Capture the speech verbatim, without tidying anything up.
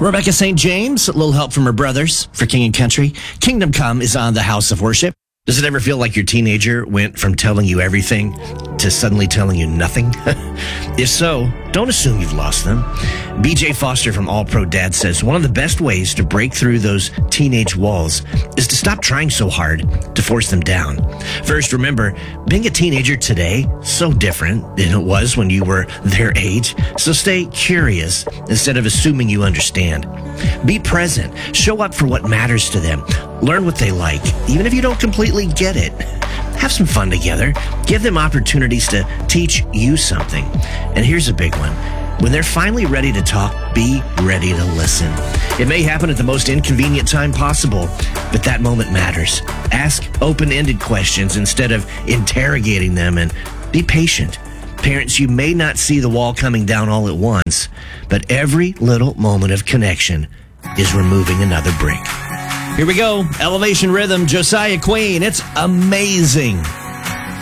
Rebecca Saint James, a little help from her brothers for King and Country. Kingdom Come is on the House of Worship. Does it ever feel like your teenager went from telling you everything to suddenly telling you nothing? If so, don't assume you've lost them. B J Foster from All Pro Dad says one of the best ways to break through those teenage walls is to stop trying so hard to force them down. First, remember, being a teenager today is so different than it was when you were their age. So stay curious instead of assuming you understand. Be present. Show up for what matters to them. Learn what they like, even if you don't completely get it. Have some fun together. Give them opportunities to teach you something. And here's a big one. When they're finally ready to talk, be ready to listen. It may happen at the most inconvenient time possible, but that moment matters. Ask open-ended questions instead of interrogating them, and be patient. Parents, you may not see the wall coming down all at once, but every little moment of connection is removing another brick. Here we go. Elevation Rhythm, Josiah Queen. It's amazing.